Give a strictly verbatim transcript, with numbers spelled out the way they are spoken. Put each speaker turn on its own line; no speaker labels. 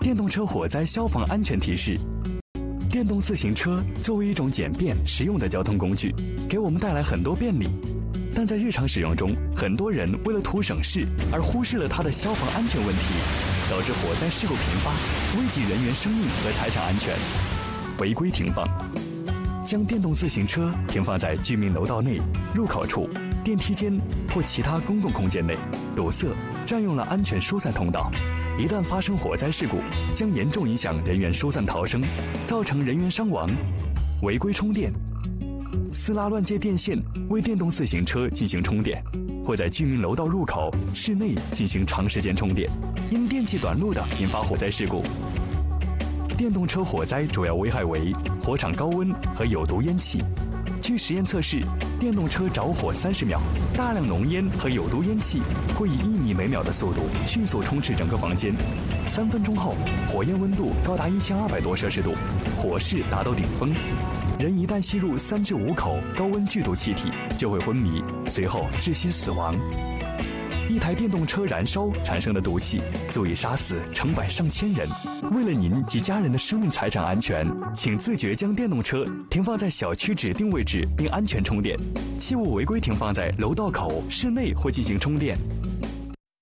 电动车火灾消防安全提示：电动自行车作为一种简便实用的交通工具，给我们带来很多便利，但在日常使用中，很多人为了图省事而忽视了它的消防安全问题，导致火灾事故频发，危及人员生命和财产安全。违规停放：将电动自行车停放在居民楼道内、入口处、电梯间或其他公共空间内，堵塞、占用了安全疏散通道。一旦发生火灾事故，将严重影响人员疏散逃生，造成人员伤亡。违规充电：私拉乱接电线为电动自行车进行充电，或在居民楼道入口、室内进行长时间充电，因电气短路的引发火灾事故。电动车火灾主要危害为火场高温和有毒烟气。据实验测试，电动车着火三十秒，大量浓烟和有毒烟气会以一米每秒的速度迅速充斥整个房间。三分钟后，火焰温度高达一千二百多摄氏度，火势达到顶峰。人一旦吸入三至五口高温剧毒气体，就会昏迷，随后窒息死亡。一台电动车燃烧产生的毒气足以杀死成百上千人。为了您及家人的生命财产安全，请自觉将电动车停放在小区指定位置并安全充电，切勿违规停放在楼道口、室内或进行充电。